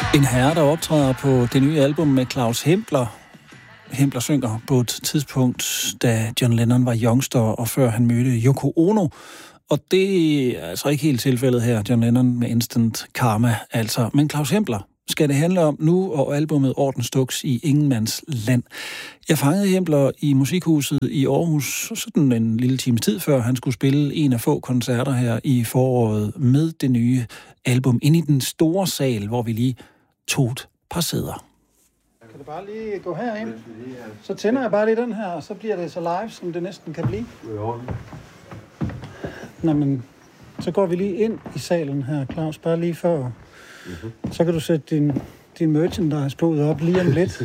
En herre, der optræder på det nye album med Claus Hempler. Hempler synger på et tidspunkt, da John Lennon var youngster, og før han mødte Yoko Ono. Og det er altså ikke helt tilfældet her, John Lennon med Instant Karma, altså. Men Claus Hempler skal det handle om nu, og albumet Ordensduks i Ingenmands Land. Jeg fangede Hempler i Musikhuset i Aarhus sådan en lille times tid før han skulle spille en af få koncerter her i foråret med det nye album ind i den store sal, hvor vi lige tog et par sæder. Kan du bare lige gå herind? Så tænder jeg bare lige den her, og så bliver det så live, som det næsten kan blive. Nå, men så går vi lige ind i salen her, Claus, bare lige før. Så kan du sætte din merchandise-bod op lige om lidt.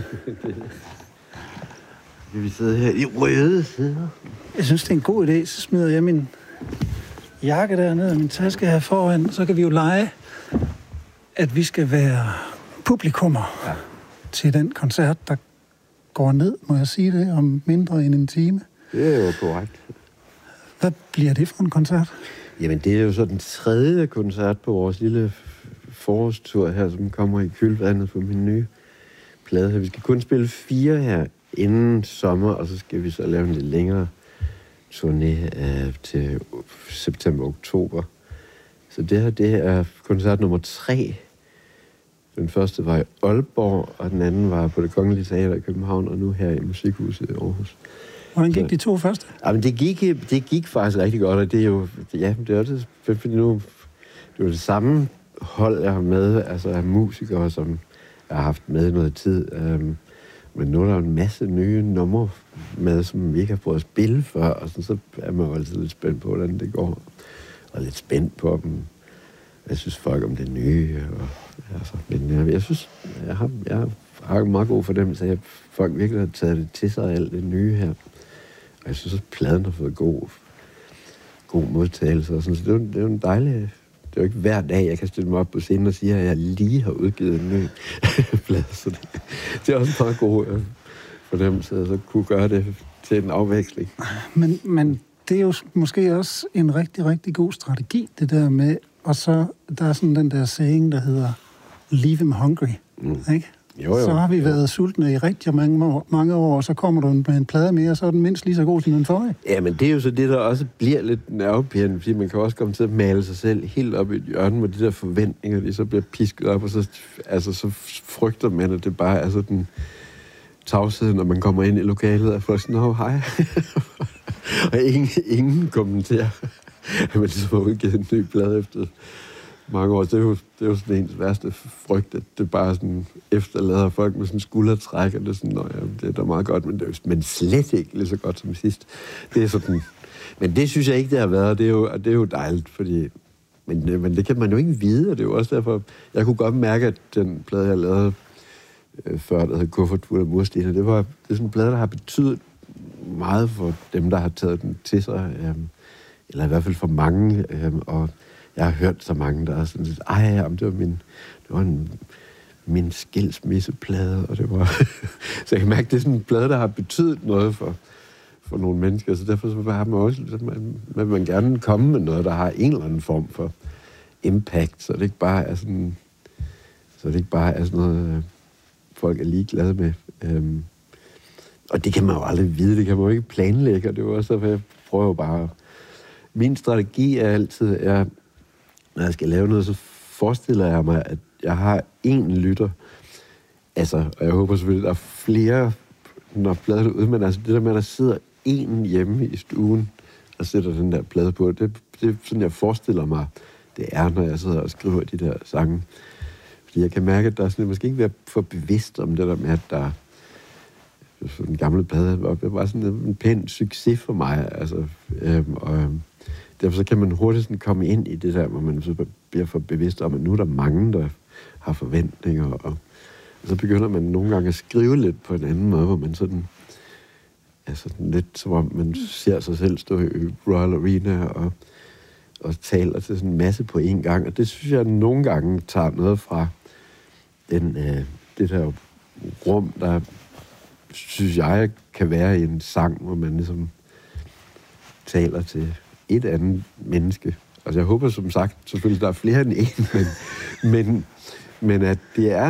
Vi sidder her i røde sæder. Jeg synes, det er en god idé. Så smider jeg min jakke dernede og min taske her foran. Så kan vi jo lege, at vi skal være publikummer til den koncert, der går ned, må jeg sige det, om mindre end en time. Det er jo korrekt. Hvad bliver det for en koncert? Jamen, det er jo så den tredje koncert på vores lille forårstur her, som kommer i kølvandet på min nye plade. Vi skal kun spille 4 her inden sommer, og så skal vi så lave en lidt længere turné til september-oktober. Så det er koncert nummer 3. Den første var i Aalborg, og den anden var på Det Kongelige Teater i København, og nu her i Musikhuset i Aarhus. Hvordan gik de 2 første? Jamen, det gik faktisk rigtig godt, og det er jo... Ja, det er også... Fordi nu... Det er jo det samme hold, jeg har med, altså af musikere, som jeg har haft med i noget tid. Men nu er der en masse nye numre med, som vi ikke har prøvet at spille før, og så er man jo altid lidt spændt på, hvordan det går. Og lidt spændt på dem. Jeg synes folk om det nye, og altså, men jeg synes, jeg har en meget god fornemmelse af, at folk virkelig har taget det til sig, alt det nye her. Og jeg synes også, at pladen har fået god modtagelse. Og sådan. Så det er jo en dejlig... Det er jo ikke hver dag, jeg kan stille mig op på scenen og sige, at jeg lige har udgivet en ny plade. Så det er også en meget god fornemmelse, at så kunne gøre det til en afveksling. Men det er jo måske også en rigtig, rigtig god strategi, det der med, og så der er sådan den der saying, der hedder leave them hungry, ikke? Jo. Så har vi været sultne i rigtig mange år, og så kommer du med en plade mere, og så er den mindst lige så god som den forrige. Ja, men det er jo så det, der også bliver lidt nervepirrende, fordi man kan også komme til at male sig selv helt op i et hjørne, hvor de der forventninger, de så bliver pisket op, og så frygter man, at det bare er sådan tavshed, når man kommer ind i lokalet, og folk sådan, hej. Og ingen kommenterer, at man ligesom har udgivet en ny plade efter mange år. Det er jo sådan ens værste frygt, at det bare sådan efterlader folk med sådan skuldertræk, og det er sådan, det er da meget godt, men slet ikke lige så godt som sidst. Det er sådan, men det synes jeg ikke, det har været, og det er jo dejligt, fordi, men det kan man jo ikke vide, og det er jo også derfor, jeg kunne godt mærke, at den plade, jeg lavede før, der hed Kuffertfuld af Mursten, det er sådan en plade, der har betydet meget for dem, der har taget den til sig, eller i hvert fald for mange, og jeg har hørt så mange, der er sådan lidt, det var min skilsmisseplade, og det var... så jeg kan mærke, det er sådan en plade, der har betydet noget for nogle mennesker, så derfor så har man også, man vil gerne komme med noget, der har en eller anden form for impact, så det ikke bare er sådan, noget, folk er ligeglade med. Og det kan man jo aldrig vide, det kan man jo ikke planlægge, og det er jo også derfor, jeg prøver bare... Min strategi er altid, når jeg skal lave noget, så forestiller jeg mig, at jeg har én lytter. Altså, og jeg håber selvfølgelig, at der er flere, når pladen er ude, men altså det der med, at der sidder én hjemme i stuen og sætter den der plade på, det er sådan, jeg forestiller mig, det er, når jeg sidder og skriver de der sange. Fordi jeg kan mærke, at der er sådan, jeg måske ikke være for bevidst om det der med, at der en gamle plade, det var sådan en pæn succes for mig, altså, derfor så kan man hurtigt sådan komme ind i det der, hvor man så bliver for bevidst om, at nu er der mange, der har forventninger, og så begynder man nogle gange at skrive lidt på en anden måde, hvor man sådan, altså lidt som om man ser sig selv stå i Royal Arena og taler til sådan en masse på én gang, og det synes jeg nogle gange tager noget fra det der rum, der synes jeg kan være i en sang, hvor man ligesom taler til et andet menneske. Altså jeg håber som sagt, selvfølgelig der er flere end en, Men at det er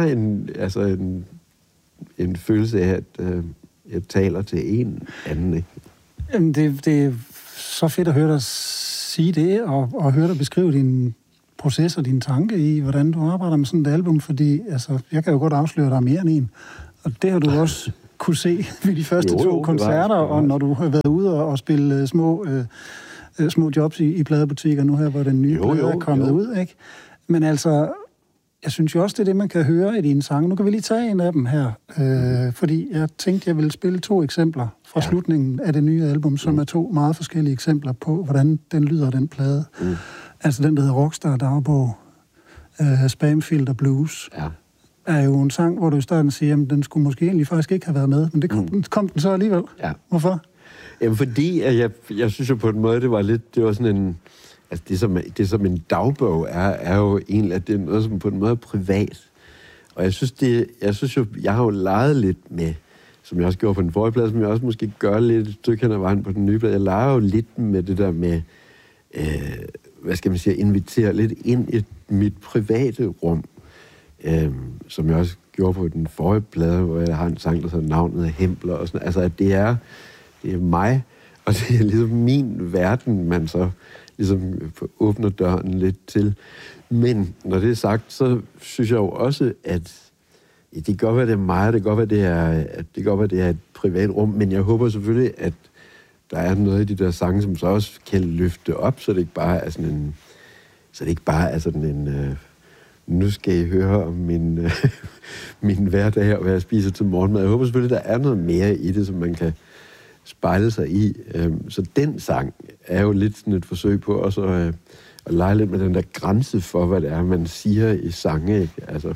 en følelse af, at jeg taler til en anden, ikke? Jamen, det er så fedt at høre dig sige det, og høre dig beskrive din proces og dine tanke i, hvordan du arbejder med sådan et album, fordi altså, jeg kan jo godt afsløre, at der er mere end en. Og det har du også kunne se ved de første 2 koncerter, og når du har været ude og spille små jobs i pladebutikker, nu her, hvor den nye plade er kommet ud, ikke? Men altså, jeg synes jo også, det er det, man kan høre i dine sange. Nu kan vi lige tage en af dem her, fordi jeg tænkte, jeg ville spille 2 eksempler fra slutningen af det nye album, som er 2 meget forskellige eksempler på, hvordan den lyder, den plade. Altså den, der hedder Rockstar Dagbog, Spamfilter Blues, er jo en sang, hvor du i starten siger, at den skulle måske egentlig faktisk ikke have været med, men det kom den så alligevel. Ja. Hvorfor? Jamen fordi, jeg synes jo på en måde, det var sådan en... Altså det som en dagbog er jo egentlig, at det er noget, som på en måde er privat. Og jeg synes jo, jeg har jo leget lidt med, som jeg også gjorde på den forrige plade, som jeg også måske gør lidt et stykke hen ad vejen på den nye plade. Jeg leger jo lidt med det der med, hvad skal man sige, invitere lidt ind i mit private rum, som jeg også gjorde på den forrige plade, hvor jeg har en sang, der hedder Navnet af Hempler og sådan. Altså, at det er mig, og det er ligesom min verden, man så ligesom åbner døren lidt til. Men når det er sagt, så synes jeg jo også, at det kan godt være, det er mig, det kan godt være, det er et privat rum, men jeg håber selvfølgelig, at der er noget i de der sange, som så også kan løfte op, så det ikke bare er sådan en, nu skal I høre om min hverdag og hvad jeg spiser til morgenmad. Jeg håber selvfølgelig, der er noget mere i det, som man kan spejle sig i. Så den sang er jo lidt sådan et forsøg på også at lege lidt med den der grænse for, hvad det er, man siger i sange, ikke? Altså,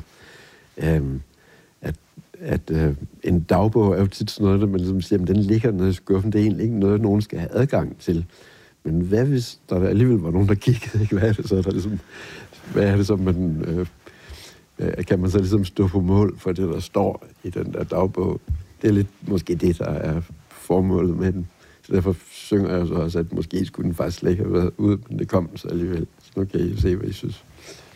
at en dagbog er jo tit sådan noget, der man ligesom siger, at den ligger nede i skuffen. Det er egentlig ikke noget, nogen skal have adgang til. Men hvad hvis der alligevel var nogen, der kiggede, ikke? Hvad er det så, der ligesom... Hvad er det så, man... kan man så ligesom stå på mål for det, der står i den der dagbog? Det er lidt måske det, der er formålet med den. Så derfor synger jeg så også, at måske skulle den faktisk slet ikke have været ude, men det kom så alligevel. Så nu kan I se, hvad I synes.